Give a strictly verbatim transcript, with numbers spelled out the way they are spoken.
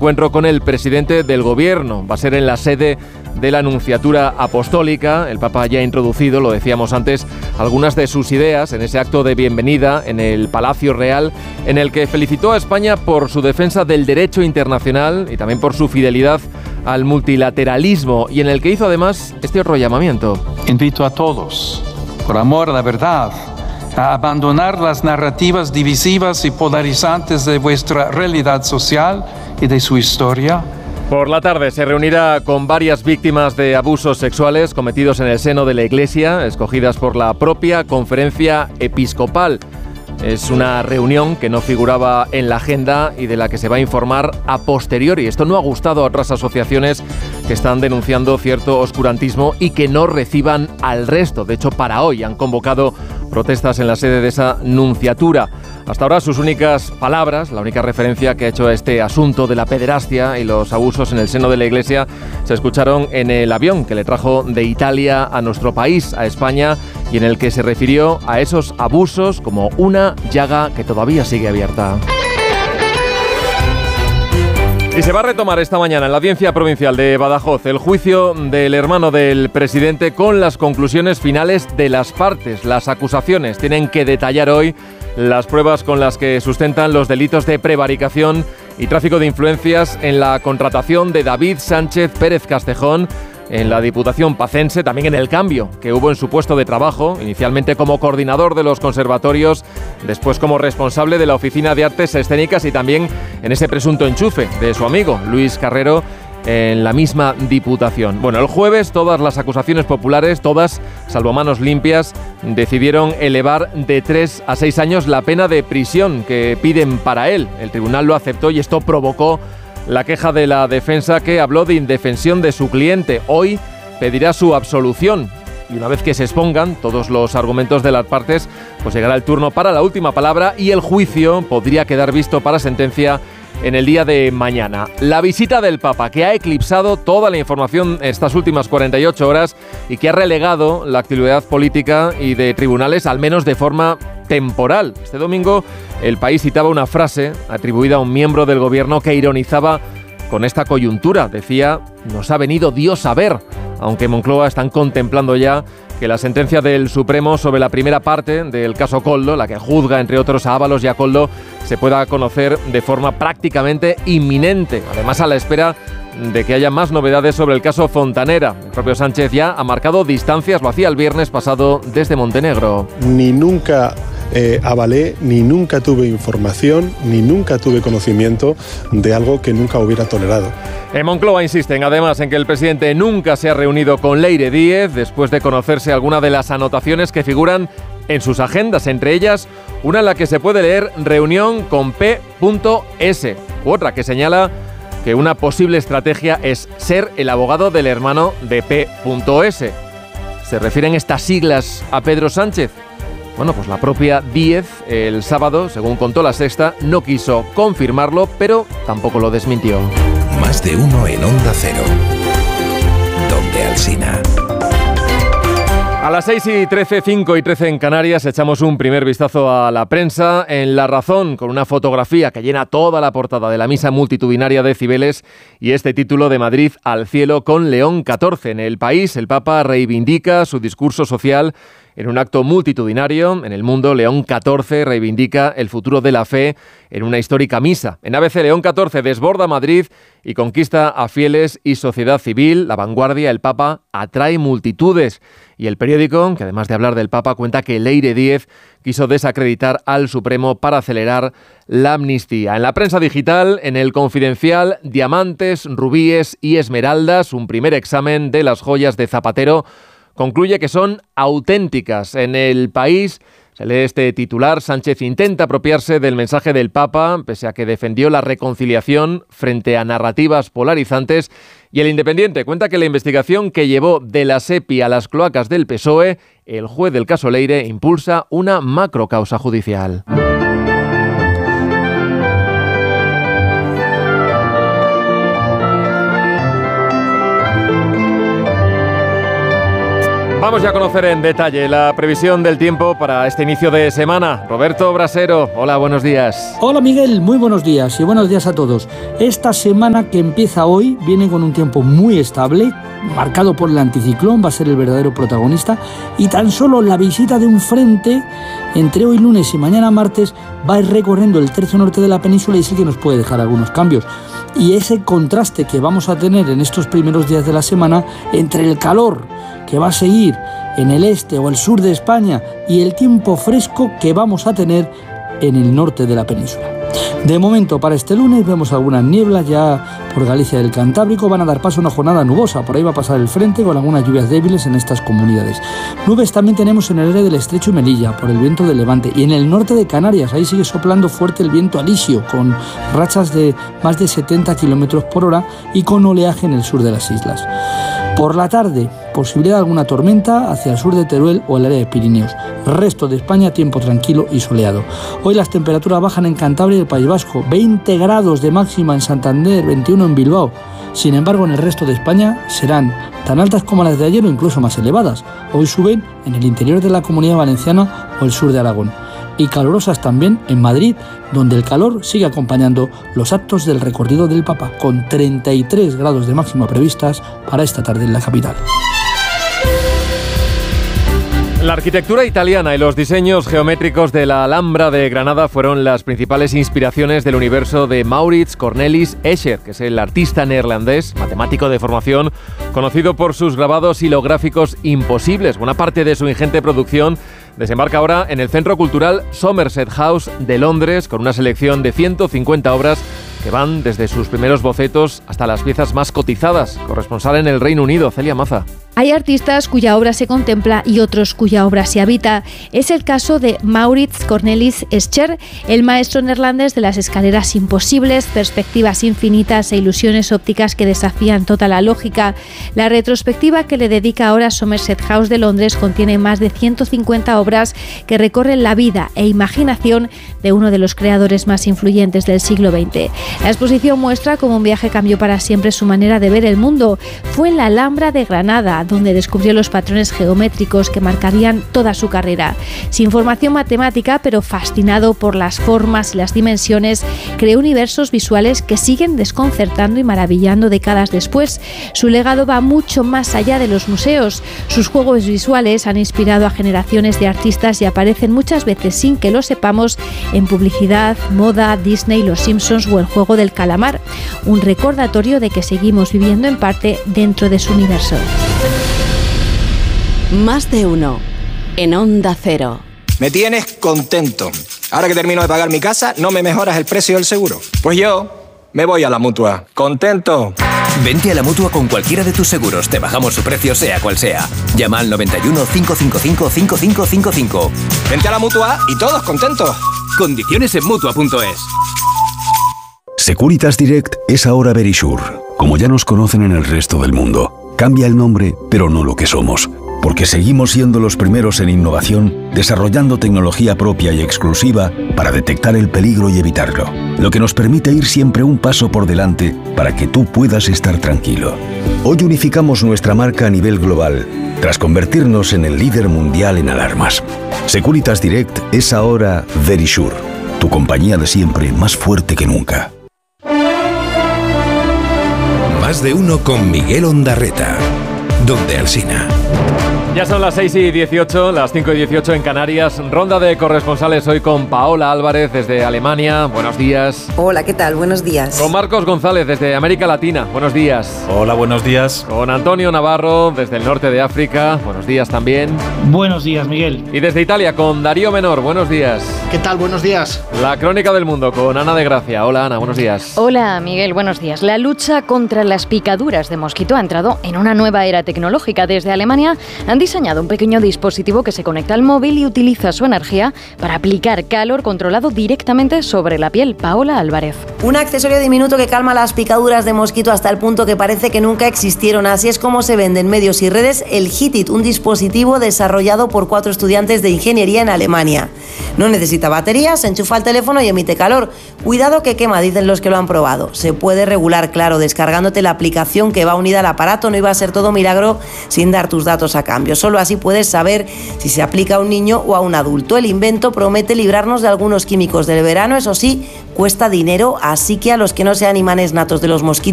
encuentro con el presidente del gobierno. Va a ser en la sede de la Nunciatura Apostólica. El Papa ya ha introducido, lo decíamos antes, algunas de sus ideas en ese acto de bienvenida en el Palacio Real, en el que felicitó a España por su defensa del derecho internacional y también por su fidelidad al multilateralismo, y en el que hizo además este otro llamamiento. Invito a todos, por amor a la verdad, a abandonar las narrativas divisivas y polarizantes de vuestra realidad social y de su historia. Por la tarde se reunirá con varias víctimas de abusos sexuales cometidos en el seno de la Iglesia, escogidas por la propia Conferencia Episcopal. Es una reunión que no figuraba en la agenda y de la que se va a informar a posteriori. Esto no ha gustado a otras asociaciones que están denunciando cierto oscurantismo y que no reciban al resto. De hecho, para hoy han convocado protestas en la sede de esa nunciatura. Hasta ahora sus únicas palabras, la única referencia que ha hecho a este asunto de la pederastia y los abusos en el seno de la Iglesia, se escucharon en el avión que le trajo de Italia a nuestro país, a España, y en el que se refirió a esos abusos como una llaga que todavía sigue abierta. Y se va a retomar esta mañana en la Audiencia Provincial de Badajoz el juicio del hermano del presidente con las conclusiones finales de las partes. Las acusaciones tienen que detallar hoy las pruebas con las que sustentan los delitos de prevaricación y tráfico de influencias en la contratación de David Sánchez Pérez Castejón en la Diputación Pacense, también en el cambio que hubo en su puesto de trabajo, inicialmente como coordinador de los conservatorios, después como responsable de la Oficina de Artes Escénicas y también en ese presunto enchufe de su amigo Luis Carrero en la misma Diputación. Bueno, el jueves todas las acusaciones populares, todas, salvo manos limpias, decidieron elevar de tres a seis años la pena de prisión que piden para él. El tribunal lo aceptó y esto provocó la queja de la defensa, que habló de indefensión de su cliente. Hoy pedirá su absolución y una vez que se expongan todos los argumentos de las partes, pues llegará el turno para la última palabra y el juicio podría quedar visto para sentencia en el día de mañana. La visita del Papa, que ha eclipsado toda la información estas últimas cuarenta y ocho horas y que ha relegado la actividad política y de tribunales, al menos de forma temporal. Este domingo El País citaba una frase atribuida a un miembro del gobierno que ironizaba con esta coyuntura. Decía: nos ha venido Dios a ver, aunque en Moncloa están contemplando ya que la sentencia del Supremo sobre la primera parte del caso Koldo, la que juzga entre otros a Ábalos y a Koldo, se pueda conocer de forma prácticamente inminente. Además, a la espera de que haya más novedades sobre el caso Fontanera. El propio Sánchez ya ha marcado distancias, lo hacía el viernes pasado desde Montenegro. Ni nunca eh, avalé, ni nunca tuve información, ni nunca tuve conocimiento de algo que nunca hubiera tolerado. En Moncloa insisten además en que el presidente nunca se ha reunido con Leire Díez después de conocerse alguna de las anotaciones que figuran en sus agendas, entre ellas una en la que se puede leer reunión con P S, u otra que señala que una posible estrategia es ser el abogado del hermano de P S. ¿Se refieren estas siglas a Pedro Sánchez? Bueno, pues la propia Díez el sábado, según contó La Sexta, no quiso confirmarlo, pero tampoco lo desmintió. Más de uno en Onda Cero. Donde Alsina. A las seis y trece, cinco y trece en Canarias, echamos un primer vistazo a la prensa. En La Razón, con una fotografía que llena toda la portada de la misa multitudinaria de Cibeles y este título: de Madrid al cielo con León catorce. En El País, el Papa reivindica su discurso social en un acto multitudinario. En El Mundo, León catorce reivindica el futuro de la fe en una histórica misa. En A B C, León catorce desborda Madrid y conquista a fieles y sociedad civil. La Vanguardia, el Papa atrae multitudes. Y El Periódico, que además de hablar del Papa, cuenta que Leire Díez quiso desacreditar al Supremo para acelerar la amnistía. En la prensa digital, en El Confidencial, diamantes, rubíes y esmeraldas, un primer examen de las joyas de Zapatero concluye que son auténticas. En El País se lee este titular: Sánchez intenta apropiarse del mensaje del Papa, pese a que defendió la reconciliación frente a narrativas polarizantes. Y El Independiente cuenta que la investigación que llevó de la SEPI a las cloacas del P S O E, el juez del caso Leire impulsa una macrocausa judicial. Vamos ya a conocer en detalle la previsión del tiempo para este inicio de semana. Roberto Brasero, hola, buenos días. Hola Miguel, muy buenos días y buenos días a todos. Esta semana que empieza hoy viene con un tiempo muy estable, marcado por el anticiclón, va a ser el verdadero protagonista, y tan solo la visita de un frente entre hoy lunes y mañana martes va a ir recorriendo el tercio norte de la península y sí que nos puede dejar algunos cambios. Y ese contraste que vamos a tener en estos primeros días de la semana entre el calor que va a seguir en el este o el sur de España y el tiempo fresco que vamos a tener en el norte de la península. De momento, para este lunes vemos algunas nieblas ya por Galicia del Cantábrico, van a dar paso a una jornada nubosa, por ahí va a pasar el frente con algunas lluvias débiles en estas comunidades. Nubes también tenemos en el área del Estrecho y Melilla, por el viento de levante, y en el norte de Canarias, ahí sigue soplando fuerte el viento alisio, con rachas de más de setenta kilómetros por hora y con oleaje en el sur de las islas. Por la tarde, posibilidad de alguna tormenta hacia el sur de Teruel o el área de Pirineos. Resto de España, tiempo tranquilo y soleado. Hoy las temperaturas bajan en Cantabria y el País Vasco, veinte grados de máxima en Santander, veintiuno en Bilbao. Sin embargo, en el resto de España serán tan altas como las de ayer o incluso más elevadas. Hoy suben en el interior de la Comunidad Valenciana o el sur de Aragón. Y calurosas también en Madrid, donde el calor sigue acompañando los actos del recorrido del Papa, con treinta y tres grados de máxima previstas para esta tarde en la capital. La arquitectura italiana y los diseños geométricos de la Alhambra de Granada fueron las principales inspiraciones del universo de Maurits Cornelis Escher, que es el artista neerlandés, matemático de formación, conocido por sus grabados hilográficos imposibles. Buena parte de su ingente producción desembarca ahora en el Centro Cultural Somerset House de Londres, con una selección de ciento cincuenta obras que van desde sus primeros bocetos hasta las piezas más cotizadas. Corresponsal en el Reino Unido, Celia Maza. Hay artistas cuya obra se contempla y otros cuya obra se habita. Es el caso de Maurits Cornelis Escher, el maestro neerlandés de las escaleras imposibles, perspectivas infinitas e ilusiones ópticas que desafían toda la lógica. La retrospectiva que le dedica ahora Somerset House de Londres contiene más de ciento cincuenta obras que recorren la vida e imaginación de uno de los creadores más influyentes del siglo veinte. La exposición muestra cómo un viaje cambió para siempre su manera de ver el mundo. Fue en la Alhambra de Granada donde descubrió los patrones geométricos que marcarían toda su carrera. Sin formación matemática, pero fascinado por las formas y las dimensiones, creó universos visuales que siguen desconcertando y maravillando décadas después. Su legado va mucho más allá de los museos. Sus juegos visuales han inspirado a generaciones de artistas y aparecen muchas veces sin que lo sepamos en publicidad, moda, Disney, Los Simpsons o el juego del calamar. Un recordatorio de que seguimos viviendo en parte dentro de su universo. Más de uno en Onda Cero. Me tienes contento. Ahora que termino de pagar mi casa, ¿no me mejoras el precio del seguro? Pues yo me voy a la Mutua. ¿Contento? Vente a la Mutua con cualquiera de tus seguros. Te bajamos su precio sea cual sea. Llama al noventa y uno, cinco cinco cinco, cinco cinco cinco cinco. Vente a la Mutua y todos contentos. Condiciones en Mutua punto es. Securitas Direct es ahora Verisure, como ya nos conocen en el resto del mundo. Cambia el nombre, pero no lo que somos, porque seguimos siendo los primeros en innovación, desarrollando tecnología propia y exclusiva para detectar el peligro y evitarlo, lo que nos permite ir siempre un paso por delante para que tú puedas estar tranquilo. Hoy unificamos nuestra marca a nivel global, tras convertirnos en el líder mundial en alarmas. Securitas Direct es ahora Verisure, tu compañía de siempre más fuerte que nunca. Más de uno con Miguel Ondarreta. Donde Alsina. Ya son las seis y dieciocho, las cinco y dieciocho en Canarias. Ronda de corresponsales hoy con Paola Álvarez desde Alemania. Buenos días. Hola, ¿qué tal? Buenos días. Con Marcos González desde América Latina. Buenos días. Hola, buenos días. Con Antonio Navarro desde el norte de África. Buenos días también. Buenos días, Miguel. Y desde Italia con Darío Menor. Buenos días. ¿Qué tal? Buenos días. La crónica del mundo con Ana de Gracia. Hola, Ana. Buenos días. Hola, Miguel. Buenos días. La lucha contra las picaduras de mosquito ha entrado en una nueva era tecnológica. Desde Alemania han diseñado un pequeño dispositivo que se conecta al móvil y utiliza su energía para aplicar calor controlado directamente sobre la piel. Paola Álvarez. Un accesorio diminuto que calma las picaduras de mosquito hasta el punto que parece que nunca existieron. Así es como se vende en medios y redes el Hitit, un dispositivo desarrollado por cuatro estudiantes de ingeniería en Alemania. No necesita batería, se enchufa al teléfono y emite calor. Cuidado que quema, dicen los que lo han probado. Se puede regular, claro, descargándote la aplicación que va unida al aparato. No iba a ser todo milagro sin dar tus datos a cambio. mosquiterio. Solo así puedes saber si se aplica a un niño o a un adulto. El invento promete librarnos de algunos químicos del verano, eso sí, cuesta dinero, así que a los que no sean imanes natos de los mosquitos